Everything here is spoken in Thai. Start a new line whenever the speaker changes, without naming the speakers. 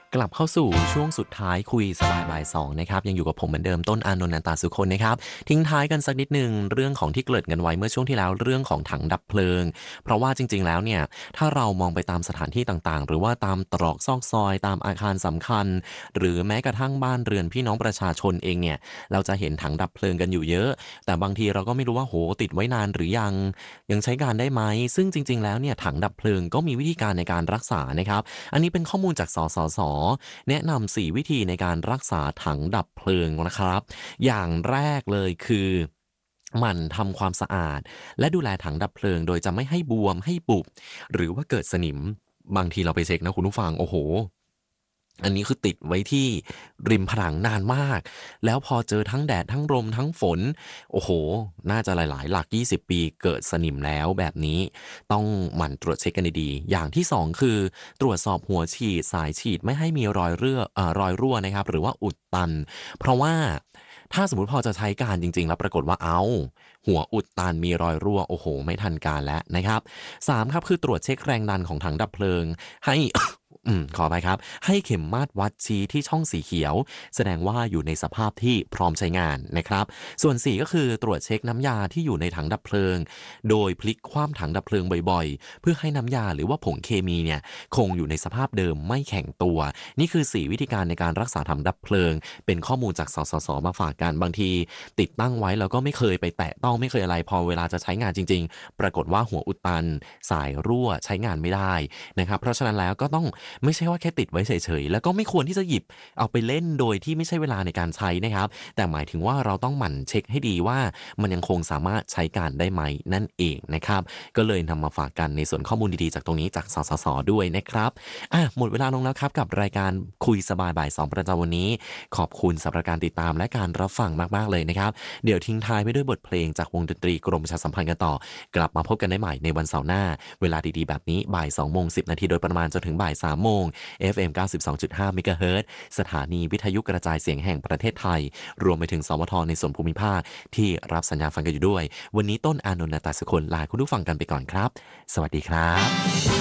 กลับเข้าสู่ช่วงสุดท้ายคุยสบายบ่าย2นะครับยังอยู่กับผมเหมือนเดิมต้นอานนท์ นันตาสุคนนะครับทิ้งท้ายกันสักนิดหนึ่งเรื่องของที่เกริ่นกันไว้เมื่อช่วงที่แล้วเรื่องของถังดับเพลิงเพราะว่าจริงๆแล้วเนี่ยถ้าเรามองไปตามสถานที่ต่างๆหรือว่าตามตรอกซอกซอยตามอาคารสำคัญหรือแม้กระทั่งบ้านเรือนพี่น้องประชาชนเองเนี่ยเราจะเห็นถังดับเพลิงกันอยู่เยอะแต่บางทีเราก็ไม่รู้ว่าโหติดไว้นานหรือยังใช้การได้ไหมซึ่งจริงๆแล้วเนี่ยถังดับเพลิงก็มีวิธีการในการรักษานะครับอันนี้เป็นข้อมูลจากสสส แนะนำ4วิธีในการรักษาถังดับเพลิงนะครับอย่างแรกเลยคือหมั่นทำความสะอาดและดูแลถังดับเพลิงโดยจะไม่ให้บวมให้บุบหรือว่าเกิดสนิมบางทีเราไปเช็คนะคุณผู้ฟังโอ้โหอันนี้คือติดไว้ที่ริมผนังนานมากแล้วพอเจอทั้งแดดทั้งลมทั้งฝนโอ้โหน่าจะหลายๆหลัก20ปีเกิดสนิมแล้วแบบนี้ต้องหมั่นตรวจเช็คกันดีๆอย่างที่2คือตรวจสอบหัวฉีดสายฉีดไม่ให้มีรอยรั่วนะครับหรือว่าอุดตันเพราะว่าถ้าสมมติพอจะใช้การจริงๆแล้วปรากฏว่าหัวอุดตันมีรอยรั่วโอ้โหไม่ทันการแล้วนะครับ3ครับคือตรวจเช็คแรงดันของถังดับเพลิงให้ ขออภัยครับให้เข็มมาตรวัดชี้ที่ช่องสีเขียวแสดงว่าอยู่ในสภาพที่พร้อมใช้งานนะครับส่วน4ก็คือตรวจเช็คน้ำยาที่อยู่ในถังดับเพลิงโดยพลิกคว่ำถังดับเพลิงบ่อยๆเพื่อให้น้ำยาหรือว่าผงเคมีเนี่ยคงอยู่ในสภาพเดิมไม่แข็งตัวนี่คือ4วิธีการในการรักษาถังดับเพลิงเป็นข้อมูลจากสสสมาฝากกันบางทีติดตั้งไว้แล้วก็ไม่เคยไปแตะต้องไม่เคยอะไรพอเวลาจะใช้งานจริงๆปรากฏว่าหัวอุดตันสายรั่วใช้งานไม่ได้นะครับเพราะฉะนั้นแล้วก็ต้อง ไม่ใช่ว่าแค่ติดไว้เฉยๆ แล้วก็ไม่ควรที่จะหยิบเอาไปเล่นโดยที่ไม่ใช่เวลาในการใช้นะครับ แต่หมายถึงว่าเราต้องหมั่นเช็คให้ดีว่ามันยังคงสามารถใช้การได้ไหมนั่นเองนะครับ ก็เลยนำมาฝากกันในส่วนข้อมูลดีๆจากตรงนี้จากสสสด้วยนะครับหมดเวลาลงแล้วครับกับรายการคุยสบายบ่าย2ประจำวันนี้ขอบคุณสำหรับการติดตามและการรับฟังมากๆเลยนะครับเดี๋ยวทิ้งท้ายไปด้วยบทเพลงจากวงดนตรีกรมประชาสัมพันธ์กันต่อกลับมาพบกันได้ใหม่ในวันเสาร์หน้าเวลาดีๆแบบนี้บ่าย2:10 นาทีโดยประมาณจนถึงบ่าย3โมง FM 92.5 เมกะเฮิรตซ์สถานีวิทยุกระจายเสียงแห่งประเทศไทยรวมไปถึงสวทในส่วนภูมิภาคที่รับสัญญาณฟังกันอยู่ด้วยวันนี้ต้นอานนท์ นาตาสกุลลาคุณผู้ฟังกันไปก่อนครับสวัสดีครับ